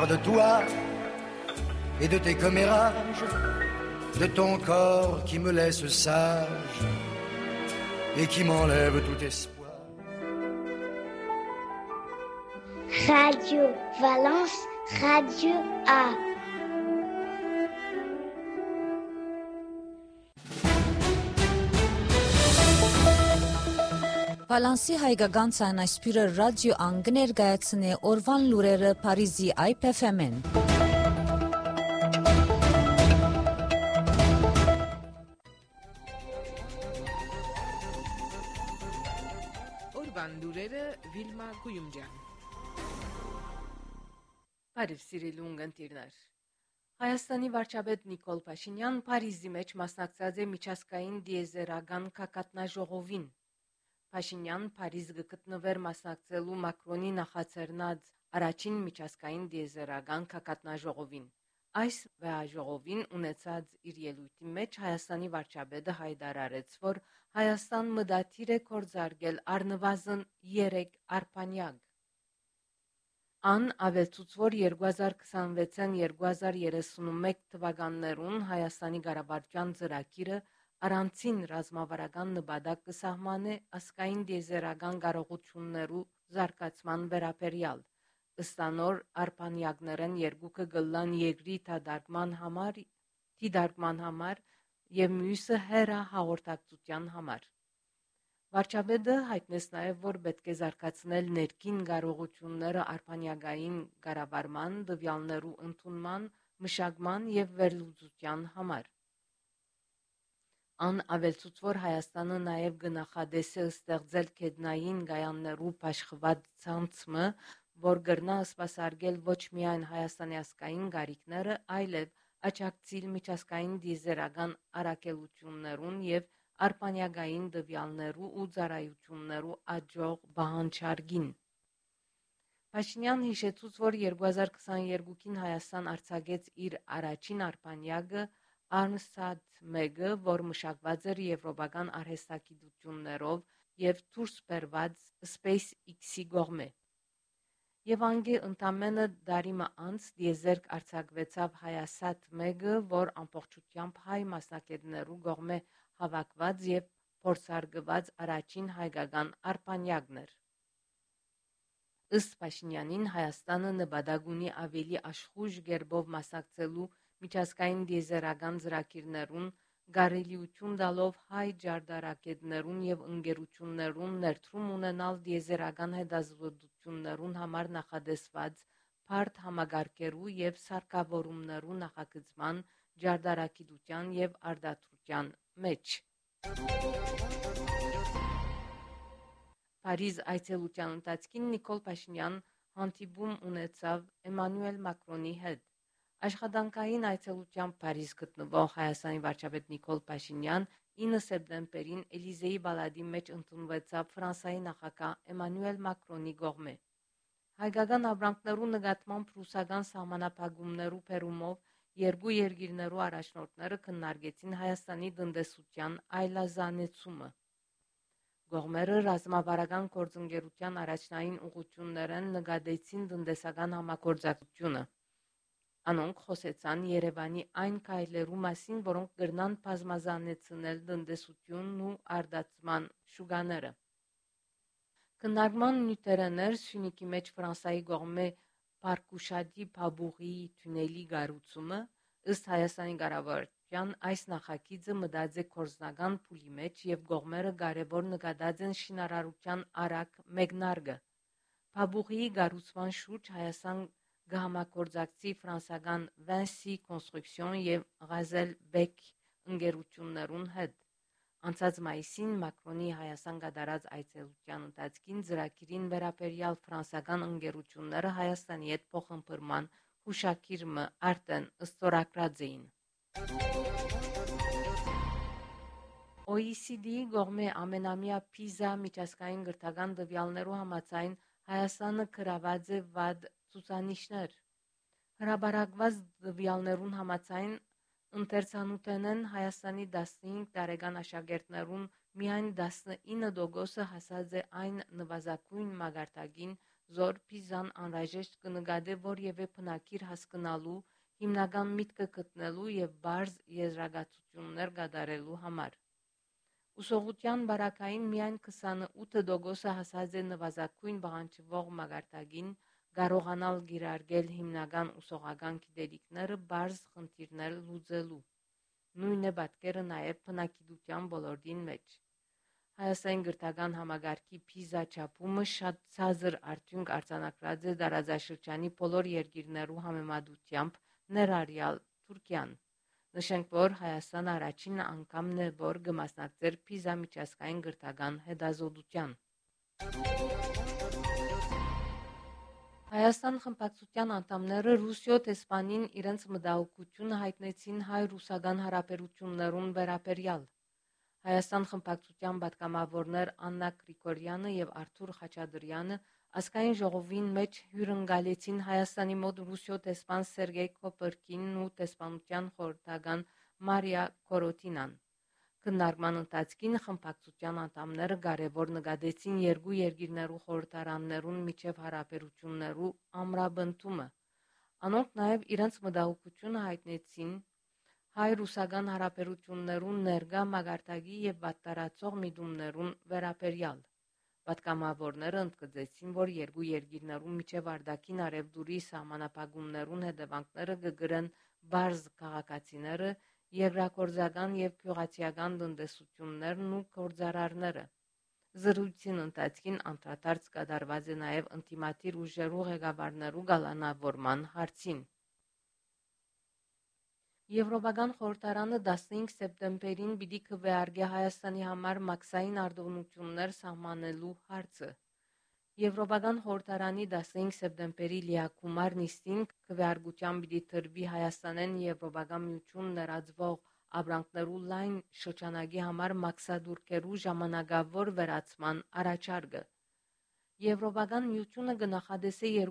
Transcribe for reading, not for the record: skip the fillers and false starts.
peur de toi et de tes commérages, de ton corps qui me laisse sage et qui m'enlève tout espoir. Radio Valence, Radio A. Վալանսի հայկական ցանասպիրը ռադիո անգներգայացնե օրվան լուրերը Փարիզի IPFM-ն։ Օրվան լուրերը Վիլմա Գույումջյան։ Բարև սիրելի ունգընտիրներ։ Հայաստանի վարչապետ Նիկոլ Փաշինյան Փարիզի մեջ մասնակցած է միջազգային դիեզերական կակատնաժողովին։ Փաշինյան Փարիզ գտնվեր մասնակցելու Մակրոնի նախաձեռնած առաջին միջազգային դիեզերական կակատնաժողովին։ Այս վեաժողովին ունեցած իր ելույթի մեջ Հայաստանի վարչապետը հայտարարեց, որ Հայաստան մտադիր է կորզարկել առնվազն 3 արբանյակ։ Ան ավելցուց, որ 2026-2031 թվականներուն Հայաստանի կառավարության ծրագիրը առանցին ռազմավարական նպատակ կսահմանե ազգային դիեզերական կարողություններու զարգացման վերաբերյալ։ Ըստանոր արբանյակներն երկուքը գլան երկրի դիտարկման համար եւ մյուսը հեռահաղորդակցության համար։ Վարչապետը հայտնեց նաեւ, որ պետք է զարգացնել ներքին կարողությունները արբանյակային կառավարման, տվյալներու ընդունման, մշակման եւ վերլուծության համար։ Ան ավելցուց, որ Հայաստանը նաև գնախադես է ստեղծել գետնային գայաններու բաշխված ցանցը, որ կրնա սպասարկել ոչ միայն Հայաստանի ազգային գարիքները, այլև աջակցիլ միջազգային դիեզերական առաքելություններուն եւ արբանյակային տվյալներու ու ծառայություններու աջող բանջարգին։ Փաշինյան հիշեցուց, որ 2022-ին Հայաստան արձակեց իր առաջին արբանյակը Arnsat 1-ը, որ մշակված էր եվրոպական արհեստագիտություններով եւ դուրս բերված SpaceX-ի կողմէ։ Եվ անգե ընդամենը դարիմը անց դիեզերք արձակվեցավ Հայասատ 1-ը, որ ամբողջությամբ հայ մասնակիցներու կողմէ հավաքված եւ փորձարկված առաջին հայկական արբանյակն էր։ Ըստ Փաշինյանին Հայաստանը նպատակ ունի ավելի աշխույժ կերպով մասնակցելու միջազգային դիեզերական ծրագիրներուն, գարելիություն տալով հայ ջարդարակետներուն եւ ընկերություններուն ներդրում ունենալ դիեզերական հետազոտություններուն համար նախադեсված բարդ համագարկերու եւ սարքավորումներու նախագծման, ջարդարակիտության եւ արտադրության մեջ։ Փարիզ այցելության ընթացքին Նիկոլ Փաշինյան հանդիպում ունեցավ Էմանուել Մակրոնի հետ։ Աշխատանքային այցելությամբ Փարիզ գտնվող Հայաստանի վարչապետ Նիկոլ Փաշինյան 9 սեպտեմբերին Էլիզեի բալադի մեջ ընդունվեցավ Ֆրանսիայի նախագահ Էմանուել Մակրոնի կողմէ։ Հայկական ապրանքներու նկատմամբ ռուսական սահմանափակումներու բերումով երկու երկիրներու առաջնորդները քննարկեցին Հայաստանի տնտեսության այլազանեցումը։ Կողմերը ռազմավարական գործընկերության առաջնային ուղղություններն նկատեցին տնտեսական համագործակցությունը։ Անոնք խոսեցան Երևանի այն քայլերու մասին, որոնք կրնան բազմազանեցնել տնտեսությունն ու արտադրման շուկաները։ Քննարկման նյութերներ Սյունիքի մեջ Ֆրանսիայի կողմէ Պարկուշադի Փաբուղիի թունելի կառուցումը, ըստ Հայաստանի կառավարության այս նախագիծը մտած է գործնական փուլի մեջ եւ կողմերը կարեւոր նկատած են շինարարության արագ մեկնարկը։ Փաբուղիի կառուցման շուրջ Հայաստան կհամագործակցի ֆրանսական Vinci Construction եւ Ghazel Beck ընկերություններուն հետ։ Անցած մայիսին Մակրոնի Հայաստան կատարած այցելության ընթացքին ծրագիրին վերաբերյալ ֆրանսական ընկերությունները Հայաստանի հետ փոխհմբռնման հուշագիրը արդեն ստորագրած էին։ OECD-ի կողմէ ամենամյա PISA միջազգային գրթական տվյալներու համաձայն Հայաստանը գրաված է վատ ցուցանիշներ։ Հրաբարակված տվյալներուն համաձայն ընթերցանութենեն Հայաստանի 15 տարեկան աշակերտներուն միայն 19% հասած է այն նվազագույն մակարդակին, Զոր Փիզան անհրաժեշտ կնկատե որևէ բնակիր հասկանալու, հիմնական միտքը գտնելու եւ բարձ եզրակացություններ կատարելու համար։ Ուսողության բարակային միայն 28% հասած է նվազագույն բաղանջվող մակարդակին կարողանալ գիրարգել հիմնական ուսողական գիտելիքները բարձ խնդիրներ լուծելու։ Նույն է պատկերը նաև բնակչության ոլորտին մեջ։ Հայաստան գրթական համագարկի Փիզա չափումը շատ ցածր արդյունք արձանագրած է տարածաշրջանի բոլոր երկրներու համեմատությամբ, ներառյալ Թուրքիան։ Նշենք, որ Հայաստան առաջին անգամն է, որ կմասնակցեր Փիզա միջազգային գրթական հետազոտության։ Հայաստան խմբակցության անդամները Ռուսիո տեսփանին իրենց մտահոգությունը հայտնեցին հայ-ռուսական հարաբերություններուն վերաբերյալ։ Հայաստան խմբակցության պատգամավորներ Աննա Գրիգորյանը եւ Արթուր Խաչատրյանը ազգային ժողովին մեջ հյուրընկալեցին Հայաստանի մոտ Ռուսիո տեսփան Սերգեյ Կոպերկինն ու տեսփանության խորհրդական Մարիա Կորոտինան։ Քննարկման ընթացքին խմբակցության անդամները կարևոր նկատեցին երկու երկիրներու խորհրդարաններուն միջև հարաբերություններու ամրապնդումը։ Անոնք նաև իրենց մտահոգությունը հայտնեցին հայ-ռուսական հարաբերություններուն ներկա մակարդակի եւ վատտարացող միտումներուն վերաբերյալ։ Պատգամավորները ընդգծեցին, որ երկու երկիրներու միջև արտաքին արևդուրի սահմանափակումներուն հետևանքները կգրեն բարձ քաղաքացիները, երկրագործական եւ գյուղացիական տնտեսություններն ու գործարարները։ Զրույցին ընթացքին անդրադարձ կատարված է նաեւ ինտիմատիր ուժերու ղեկավարներու գալանավորման հարցին։ Եվրոպական խորհրդարանը 15 սեպտեմբերին պիտի քվեարկի Հայաստանի համար մաքսային արտոնություններ սահմանելու հարցը։ Եվրոպական խորհրդարանի 15 սեպտեմբերի լիակումար նիստին քվեարկության պիտի տրվի Հայաստանեն Եվրոպական միություն ներածվող ապրանքներու լայն շրջանակի համար մաքսատուրքերու ժամանակավոր վերացման առաջարկը։ Եվրոպական միությունը կնախադեսի